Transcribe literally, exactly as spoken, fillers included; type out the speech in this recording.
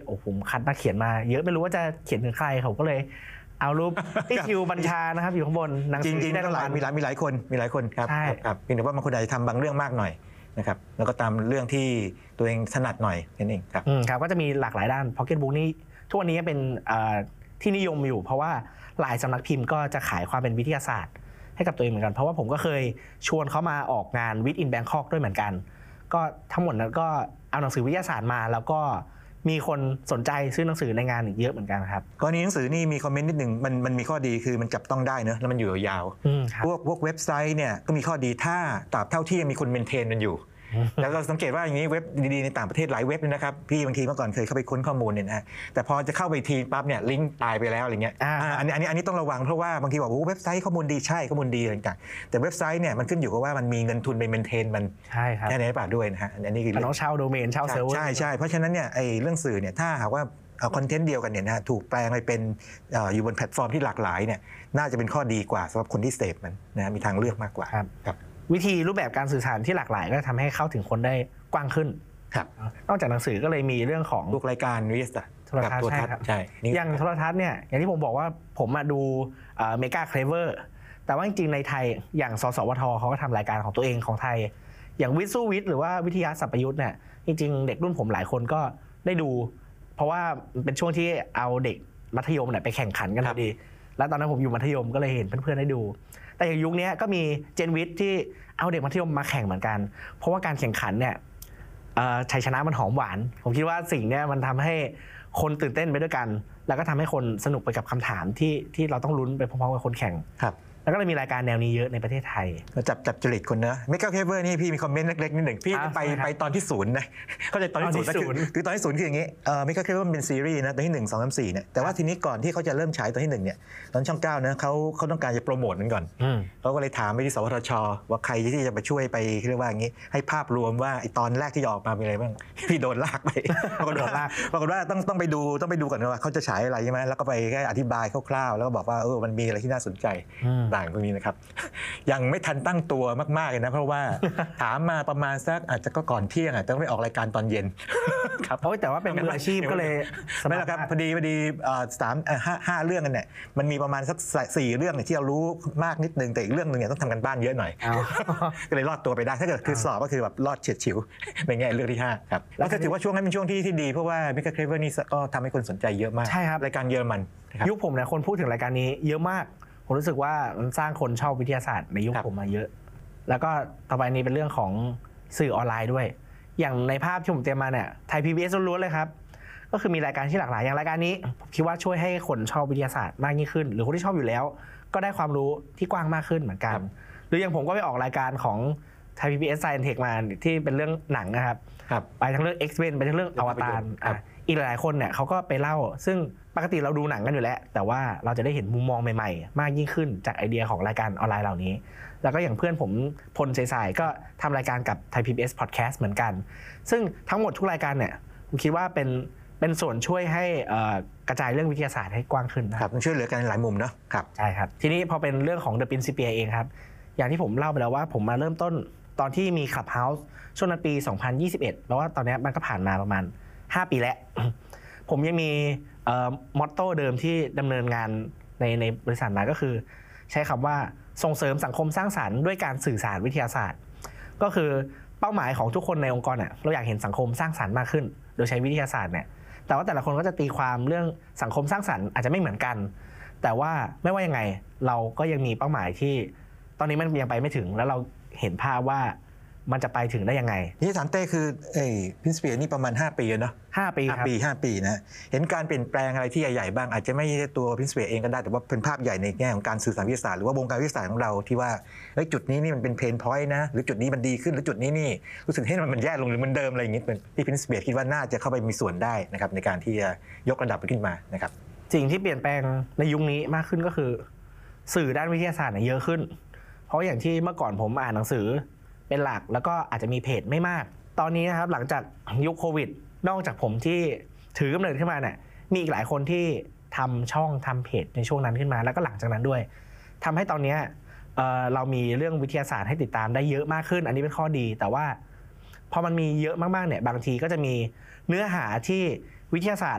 โอ้ผมคัดนักเขียนมาเยอะไม่รู้ว่าจะเขียนถึงใครผมก็เลยเอารูปพี่คิวบัญชานะครับอยู่ข้างบนหนังสือจริงๆได้รางวัลมีหลายมีหลายคนมีหลายคนครับครับเพียงแต่ว่าบางคนอาจจะทำบางเรื่องมากหน่อยนะครับแล้วก็ตามเรื่องที่ตัวเองถนัดหน่อยนั่นเองครับอืมครับก็จะมีหลากหลายด้าน Pocket Book นี่ทุกวันนี้เป็นที่นิยมอยู่เพราะว่าหลายสำนักพิมพ์ก็จะขายความเป็นวิทยาศาสตร์ให้กับตัวเองเหมือนกันเพราะว่าผมก็เคยชวนเขามาออกงาน Wit in Bangkok ด้วยเหมือนกันก็ทั้งหมดนั้นก็เอาหนังสือวิทยาศาสตร์มาแล้วก็มีคนสนใจซื้อหนังสือในงานอีกเยอะเหมือนกันครับกรณีหนังสือนี่มีคอมเมนต์นิดนึงมันมันมีข้อดีคือมันจับต้องได้เนอะแล้วมันอยู่ยาวพวกพวกเว็บไซต์เนี่ยก็มีข้อดีถ้าตราบเท่าที่ยังมีคนเมนเทนมันอยู่แล้วเราสังเกตว่าอย่างนี้เว็บดีๆในต่างประเทศหลายเว็บเลยนะครับพี่บางทีเมื่อก่อนเคยเข้าไปค้นข้อมูลเนี่ยนะแต่พอจะเข้าไปทีปั๊บเนี่ยลิงก์ตายไปแล้วอะไรเงี้ยอันนี้อันนี้อันนี้ต้องระวังเพราะว่าบางทีบอกว่าเว็บไซต์ข้อมูลดีใช่ข้อมูลดีอะไรต่างแต่เว็บไซต์เนี่ยมันขึ้นอยู่กับว่ามันมีเงินทุนไปเมนเทนมันใช่ครับแค่ไหนป่ะด้วยนะฮะอันนี้คือต้องเช่าโดเมนเช่าเซิร์ฟเวอร์ใช่ใช่เพราะฉะนั้นเนี่ยไอ้เรื่องสื่อเนี่ยถ้าหากว่าคอนเทนต์เดียวกันเนี่ยนะถูกแปลงไปเป็นอยู่บนแพลตฟอร์มที่หลากหลายเนี่ยน่าจะเป็นข้อดีกว่าสำหรับคนที่เสพมันนะมีทางเลือกมากกว่าครับวิธีรูปแบบการสื่อสารที่หลากหลายก็ทำให้เข้าถึงคนได้กว้างขึ้นครับนอกจากหนังสือก็เลยมีเรื่องของพวกรายการวิทยาศาสตร์โทรทัศน์ใช่ครับใช่อย่างโทรทัศน์เนี่ยอย่างที่ผมบอกว่าผมมาดูเมกาเคลเวอร์แต่ว่าจริงๆในไทยอย่างสสวทเขาก็ทำรายการของตัวเองของไทยอย่างวิทย์สู้วิทย์หรือว่าวิทยาสัพยุทธ์เนี่ยจริงๆเด็กรุ่นผมหลายคนก็ได้ดูเพราะว่าเป็นช่วงที่เอาเด็กมัธยมเนี่ยไปแข่งขันกันพอดีแล้วตอนนั้นผมอยู่มัธยมก็เลยเห็นเพื่อนๆได้ดูแต่อย่างยุคนี้ก็มีเจนวิทย์ที่เอาเด็กมัธยมมาแข่งเหมือนกันเพราะว่าการแข่งขันเนี่ยชัยชนะมันหอมหวานผมคิดว่าสิ่งนี้มันทำให้คนตื่นเต้นไปด้วยกันแล้วก็ทำให้คนสนุกไปกับคำถามที่ที่เราต้องลุ้นไปพร้อมๆกับคนแข่งครับแล้วก็เลยมีรายการแนวนี้เยอะในประเทศไทยจับจับจริตคนเนอะเมกาเคเบิลนี่พี่มีคอมเมนต์เล็กๆนิดหนึ่งพี่ไปไปตอนที่ศูนย์นะเข้าใจตอนที่ศูนย์คือคือตอนที่ศูนย์คืออย่างนี้เมกาเคเบิลเป็นซีรีส์นะตอนที่หนึ่งสองสามสี่เนี่ยแต่ว่าทีนี้ก่อนที่เขาจะเริ่มฉายตอนที่หนึ่งเนี่ยตอนช่องเก้านะเขาเขาต้องการจะโปรโมทมันก่อนเขาก็เลยถามไปที่สวทช.ว่าใครที่จะไปช่วยไปเรียกว่าอย่างนี้ให้ภาพรวมว่าไอตอนแรกที่ออกมาเป็นอะไรบ้างพี่โดนลากไปปรากฏว่าปรากฏว่าต้องต้องไปดูต้องไปดูก่อนว่าเขาจะฉายอะไรใช่ไหมแล้วก็ไปแค่อธิบายคร่าวๆแล้วก็บอกว่าเออมันมีอะไรที่น่าสนใจต่างพวกนี้นะครับยังไม่ทันตั้งตัวมากๆเลยนะเพราะว่าถามมาประมาณสักอาจจะก็ก่อนเที่ยงอ่ะต้องไปออกรายการตอนเย็นครับโอ้ยแต่ว่าเป็นมืออาชีพก็เลยไม่ละครับพอดีพอดีสามห้าห้าเรื่องกันเนี่ยมันมีประมาณสักสี่เรื่องที่เรารู้มากนิดนึงแต่อีกเรื่องนึงเนี่ยต้องทำกันบ้านเยอะหน่อยก็เลยรอดตัวไปได้ถ้าเกิดคือสอบก็คือแบบรอดเฉียดฉิวในแง่เรื่องที่ห้าครับแล้วก็ถือว่าช่วงนั้นเป็นช่วงที่ที่ดีเพราะว่ามิกาเคเบิลนี่ก็ทำให้คนสนใจเยอะมากใช่ครับรายการเยอรมันยุคผมเนี่ยคนพูดถึงรายการนี้เยอะมากผมรู้สึกว่ามันสร้างคนชอบวิทยาศาสตร์ในยุคผมมาเยอะแล้วก็ต่อไปนี้เป็นเรื่องของสื่อออนไลน์ด้วยอย่างในภาพที่ผมเตรียมมาเนี่ยไทย พี บี เอส ล้วนๆเลยครับก็คือมีรายการที่หลากหลายอย่างรายการนี้ผมคิดว่าช่วยให้คนชอบวิทยาศาสตร์มากยิ่งขึ้นหรือคนที่ชอบอยู่แล้วก็ได้ความรู้ที่กว้างมากขึ้นเหมือนกันหรืออย่างผมก็ไปออกรายการของไทย พี บี เอส Science Tech มาที่เป็นเรื่องหนังนะครับไปทั้งเรื่อง X-Men ไปทั้งเรื่องอวตารอีกหลายๆคนเนี่ยเขาก็ไปเล่าซึ่งปกติเราดูหนังกันอยู่แล้วแต่ว่าเราจะได้เห็นมุมมองใหม่ๆมากยิ่งขึ้นจากไอเดียของรายการออนไลน์เหล่านี้แล้วก็อย่างเพื่อนผมพลเสายก็ทำรายการกับ Thai พี บี เอส Podcast เหมือนกันซึ่งทั้งหมดทุกรายการเนี่ยผมคิดว่าเป็นเป็นส่วนช่วยให้กระจายเรื่องวิทยาศาสตร์ให้กว้างขึ้นนะครับมันช่วยเหลือกันหลายมุมเนาะครับใช่ครับทีนี้พอเป็นเรื่องของ The Principia เองครับอย่างที่ผมเล่าไปแล้วว่าผมมาเริ่มต้นตอนที่มี Clubhouse ช่วงนั้นปีสองพันยี่สิบเอ็ดแล้วว่าตอนนี้มันก็ผ่านมาประมาณห้าปีแล้วผมยังมีมอตโต้เดิมที่ดำเนินงานในในบริษัทมาก็คือใช้คำว่าส่งเสริมสังคมสร้างสรรค์ด้วยการสื่อสารวิทยาศาสตร์ก็คือเป้าหมายของทุกคนในองค์กรเนี่ยเราอยากเห็นสังคมสร้างสรรค์มากขึ้นโดยใช้วิทยาศาสตร์เนี่ยแต่ว่าแต่ละคนก็จะตีความเรื่องสังคมสร้างสรรค์อาจจะไม่เหมือนกันแต่ว่าไม่ว่ายังไงเราก็ยังมีเป้าหมายที่ตอนนี้มันยังไปไม่ถึงแล้วเราเห็นภาพว่ามันจะไปถึงได้ยังไงนี่ถามเต้คือเอ้พินสเปียร์นี่ประมาณห้าปีเนาะห้าปีครับห้าปีห้าปีนะเห็นการเปลี่ยนแปลงอะไรที่ใหญ่ๆบ้างอาจจะไม่ใช่ตัวพินสเปียร์เองก็ได้แต่ว่าเป็นภาพใหญ่ในแง่ของการสื่อสารวิทยาศาสตร์หรือว่าวงการวิทยาศาสตร์ของเราที่ว่าเฮ้ยจุดนี้นี่มันเป็นเพนพอยต์นะหรือจุดนี้มันดีขึ้นหรือจุดนี้นี่รู้สึกให้มันมันแย่ลงหรือมันเดิมอะไรอย่างงี้ที่พินสเปียร์คิดว่าน่าจะเข้าไปมีส่วนได้นะครับในการที่จะยกระดับมันขึ้นมานะครับสิ่งที่เปลี่ยนแปลงในยุคนี้มากขึ้นก็คือสื่อด้านวิทยาศาสตร์เยอะขึ้นเพราะอย่างที่เมื่อก่อนผมอ่านหนังสือเป็นหลักแล้วก็อาจจะมีเพจไม่มากตอนนี้นะครับหลังจากยุคโควิดนอกจากผมที่ถือกำเนิดขึ้นมาเนี่ยมีอีกหลายคนที่ทำช่องทำเพจในช่วงนั้นขึ้นมาแล้วก็หลังจากนั้นด้วยทำให้ตอนนี้เอ่อเรามีเรื่องวิทยาศาสตร์ให้ติดตามได้เยอะมากขึ้นอันนี้เป็นข้อดีแต่ว่าพอมันมีเยอะมากๆเนี่ยบางทีก็จะมีเนื้อหาที่วิทยาศาสตร์